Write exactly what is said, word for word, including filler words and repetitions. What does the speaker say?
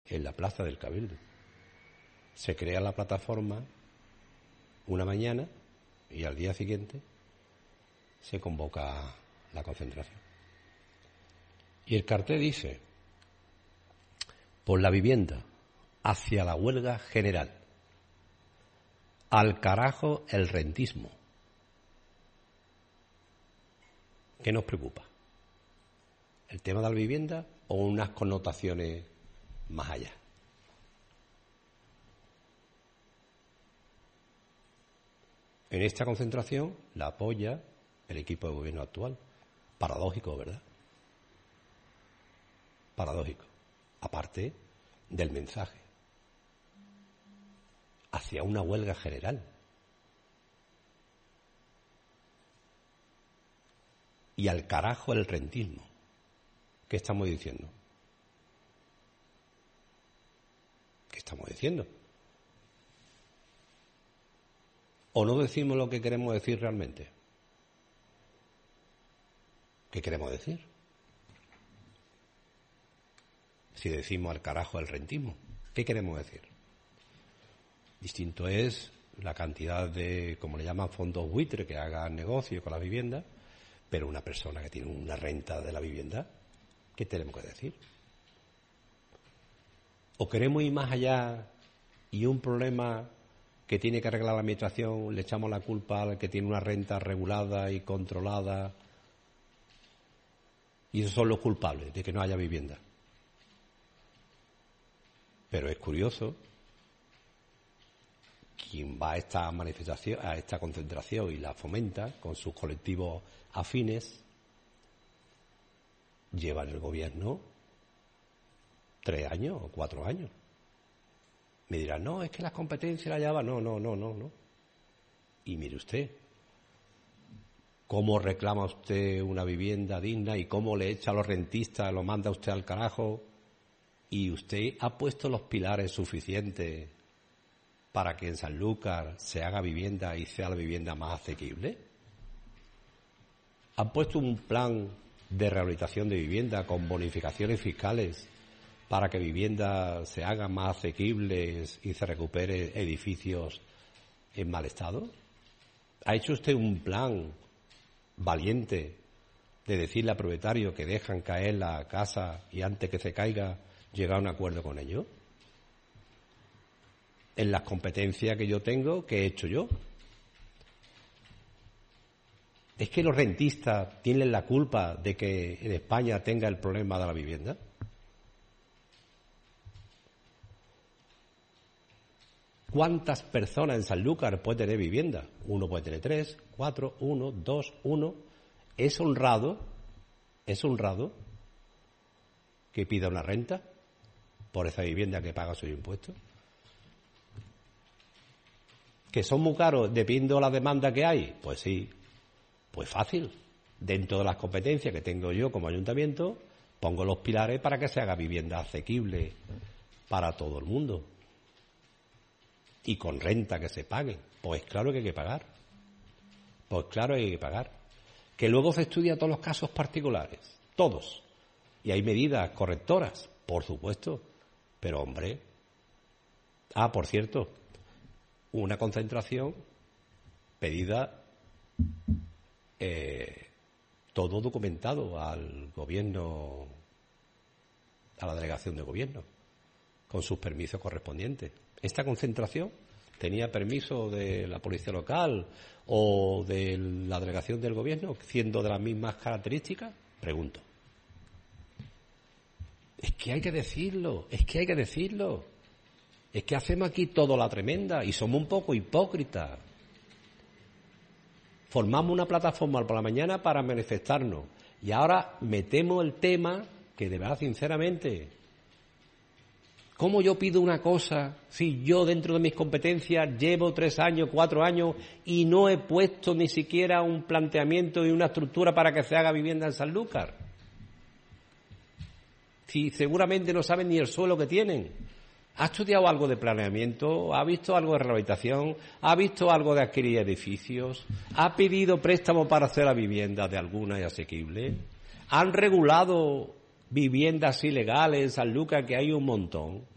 en la Plaza del Cabildo. Se crea la plataforma una mañana y al día siguiente se convoca la concentración. Y el cartel dice: por la vivienda, hacia la huelga general, al carajo el rentismo. ¿Qué nos preocupa? ¿El tema de la vivienda o unas connotaciones más allá? En esta concentración la apoya el equipo de gobierno actual. Paradójico, ¿verdad? Paradójico. Aparte del mensaje hacia una huelga general. Y al carajo el rentismo. ¿Qué estamos diciendo? ¿Qué estamos diciendo? ¿O no decimos lo que queremos decir realmente? ¿Qué queremos decir? Si decimos al carajo el rentismo, ¿qué queremos decir? Distinto es la cantidad de, como le llaman, fondos buitre que hagan negocio con la vivienda, pero una persona que tiene una renta de la vivienda, ¿qué tenemos que decir? ¿O queremos ir más allá y un problema que tiene que arreglar la administración le echamos la culpa al que tiene una renta regulada y controlada y esos son los culpables de que no haya vivienda? Pero es curioso, quien va a esta manifestación, a esta concentración y la fomenta con sus colectivos afines, lleva en el gobierno tres años o cuatro años. Me dirán, no, es que las competencias la lleva. No, no, no, no, no. Y mire usted, cómo reclama usted una vivienda digna y cómo le echa a los rentistas, lo manda usted al carajo. Y usted ha puesto los pilares suficientes para que en Sanlúcar se haga vivienda y sea la vivienda más asequible. ¿Han puesto un plan de rehabilitación de vivienda con bonificaciones fiscales para que viviendas se hagan más asequibles y se recupere edificios en mal estado? ¿Ha hecho usted un plan valiente de decirle al propietario que dejan caer la casa y antes que se caiga llegar a un acuerdo con ellos? En las competencias que yo tengo, ¿qué he hecho yo? ¿Es que los rentistas tienen la culpa de que en España tenga el problema de la vivienda? ¿Cuántas personas en Sanlúcar puede tener vivienda? Uno puede tener tres, cuatro, uno, dos, uno. ¿Es honrado? ¿Es honrado que pida una renta por esa vivienda que paga sus impuestos? ¿Que son muy caros dependiendo de la demanda que hay? Pues sí, pues fácil. Dentro de las competencias que tengo yo como ayuntamiento, pongo los pilares para que se haga vivienda asequible para todo el mundo. Y con renta que se pague. Pues claro que hay que pagar. Pues claro que hay que pagar. Que luego se estudia todos los casos particulares. Todos. Y hay medidas correctoras, por supuesto. Pero, hombre... Ah, por cierto, una concentración pedida, eh, todo documentado al gobierno, a la delegación de gobierno, con sus permisos correspondientes. Esta concentración tenía permiso de la policía local o de la delegación del gobierno, siendo de las mismas características, pregunto. Es que hay que decirlo, es que hay que decirlo. Es que hacemos aquí todo la tremenda y somos un poco hipócritas. Formamos una plataforma por la mañana para manifestarnos y ahora metemos el tema que, de verdad, sinceramente, ¿cómo yo pido una cosa si yo dentro de mis competencias llevo tres años, cuatro años y no he puesto ni siquiera un planteamiento y una estructura para que se haga vivienda en Sanlúcar? Si seguramente no saben ni el suelo que tienen. ¿Ha estudiado algo de planeamiento? ¿Ha visto algo de rehabilitación? ¿Ha visto algo de adquirir edificios? ¿Ha pedido préstamo para hacer la vivienda de alguna y asequible? ¿Han regulado viviendas ilegales en Sanlúcar, que hay un montón?